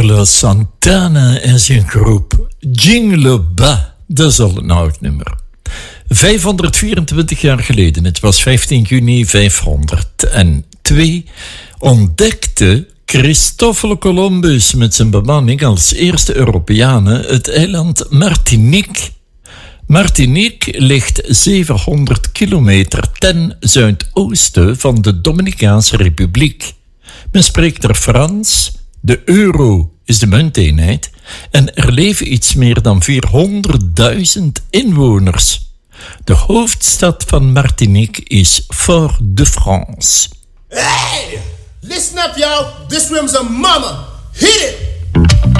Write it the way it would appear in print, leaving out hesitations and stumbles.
Carlos Santana en zijn groep Jingle Bell, dat is al een oud nummer. 524 jaar geleden, het was 15 juni 502, ontdekte Christoffel Columbus met zijn bemanning als eerste Europeanen het eiland Martinique. Martinique ligt 700 kilometer ten zuidoosten van de Dominicaanse Republiek. Men spreekt er Frans, de euro is de munteenheid en er leven iets meer dan 400.000 inwoners. De hoofdstad van Martinique is Fort-de-France. Hey! Listen up, y'all. This room's a mama. Hit it!